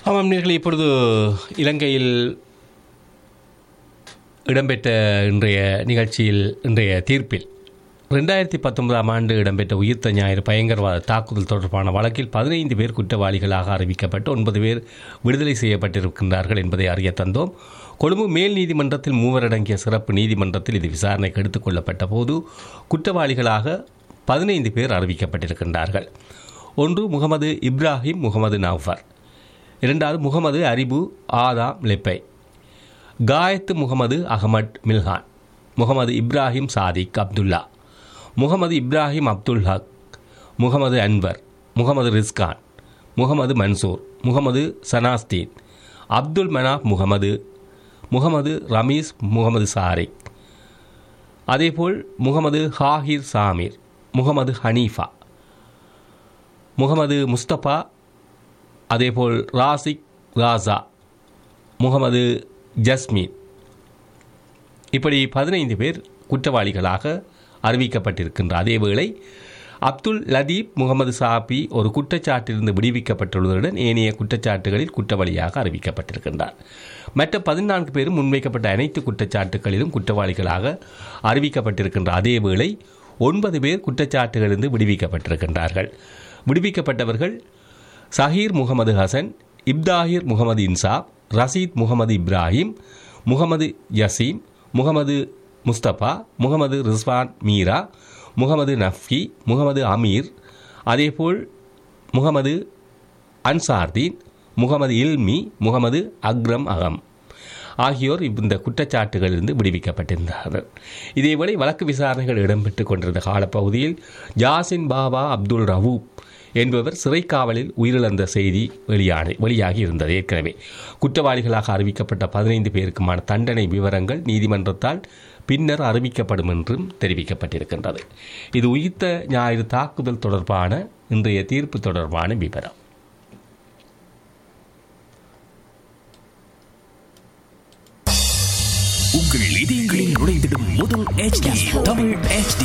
ஆமாம் நேயர்களே, இப்பொழுது இலங்கையில் இடம்பெற்ற இன்றைய நிகழ்ச்சியில் இன்றைய தீர்ப்பில் 2019 ஆண்டு இடம்பெற்ற உயிர்த்த ஞாயிறு பயங்கரவாத தாக்குதல் தொடர்பான வழக்கில் 15 பேர் குற்றவாளிகளாக அறிவிக்கப்பட்டு 9 பேர் விடுதலை செய்யப்பட்டிருக்கின்றார்கள் என்பதை அறிய தந்தோம். கொழும்பு மேல் நீதிமன்றத்தில் 3 அடங்கிய சிறப்பு நீதிமன்றத்தில் இது விசாரணைக்கு எடுத்துக் கொள்ளப்பட்ட போது குற்றவாளிகளாக 15 பேர் அறிவிக்கப்பட்டிருக்கின்றார்கள். ஒன்று முகமது இப்ராஹிம் முகமது நவ்ஃபர், இரண்டாவது முகமது அரிபு ஆதாம் லெப்பை, காயத்து முகமது அகமட் மில்ஹான், முகமது இப்ராஹிம் சாதிக் அப்துல்லா, முகமது இப்ராஹிம் அப்துல் ஹக், முகமது அன்வர், முகமது ரிஸ்கான், முகமது மன்சூர், முகமது சனாஸ்தீன், அப்துல் மனாப் முகமது, முகமது ரமீஸ் முகமது சாரிக், அதேபோல் முகமது ஹாஹிர் சாமிர், முகமது ஹனீஃபா, முகமது முஸ்தபா, அதேபோல் ராசிக் ராசா, முகமது ஜஸ்மீன், இப்படி 15 பேர் குற்றவாளிகளாக அறிவிக்கப்பட்டிருக்கின்றார். அதேவேளை அப்துல் லதீப் முகமது சாபி ஒரு குற்றச்சாட்டிலிருந்து விடுவிக்கப்பட்டுள்ளதுடன் ஏனைய குற்றச்சாட்டுகளில் குற்றவாளியாக அறிவிக்கப்பட்டிருக்கின்றார். மற்ற 14 பேரும் முன்வைக்கப்பட்ட அனைத்து குற்றச்சாட்டுகளிலும் குற்றவாளிகளாக அறிவிக்கப்பட்டிருக்கின்ற அதேவேளை 9 பேர் குற்றச்சாட்டுகளிலிருந்து விடுவிக்கப்பட்டிருக்கின்றார்கள். விடுவிக்கப்பட்டவர்கள் சஹீர் முகமது ஹசன், இப்தாஹிர் முகமது இன்சாப், ரசீத் முகமது இப்ராஹிம், முகமது யசீம், முகமது முஸ்தபா, முகமது ரிஸ்வான் மீரா, முகமது நஃப்கி, முகமது அமீர், அதேபோல் முகமது அன்சார்தீன், முகமது இல்மி, முகமது அக்ரம் அகம் ஆகியோர் இந்த குற்றச்சாட்டுகளிலிருந்து விடுவிக்கப்பட்டிருந்தார்கள். இதேவேளை வழக்கு விசாரணைகள் இடம்பெற்றுக் கொண்டிருந்த காலப்பகுதியில் ஜாசின் பாபா அப்துல் ரவூப் என்பவர் சிறைக்காவலில் உயிரிழந்த செய்தி வெளியாகி இருந்தது. ஏற்கனவே குற்றவாளிகளாக அறிவிக்கப்பட்ட 15 பேருக்குமான தண்டனை விவரங்கள் நீதிமன்றத்தால் பின்னர் அறிவிக்கப்படும் என்றும் தெரிவிக்கப்பட்டிருக்கின்றது. இது உயிர்த்த ஞாயிறு தாக்குதல் தொடர்பான இன்றைய தீர்ப்பு தொடர்பான விவரம். உங்கள் இதயங்களில் நுழைந்திடும் முதல் HD தமிழ் HD.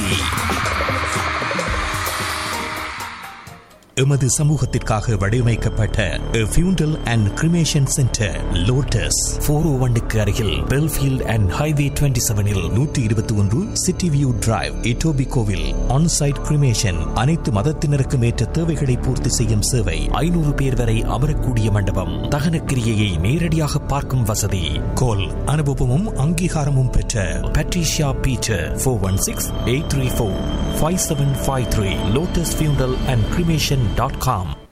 எமது சமூகத்திற்காக வடிவமைக்கப்பட்ட ஃபியூண்டல் அண்ட் கிரிமேஷன் சென்டர் லோட்டஸ் 401க்கு அருகில் Belfield and highway 27இல் 121 city view drive இட்டோபிகோவில் onsite cremation. அனைத்து மதத்தினருக்கும் ஏற்ற தேவைகளை பூர்த்தி செய்யும் சேவை. 500 பேர் வரை அமரக்கூடிய மண்டபம். தகன கிரியையை நேரடியாக பார்க்கும் வசதி. கோல் அனுபவமும் அங்கீகாரமும் பெற்ற Patricia Peter 416-834-5753 lotusfuneral and cremation.com.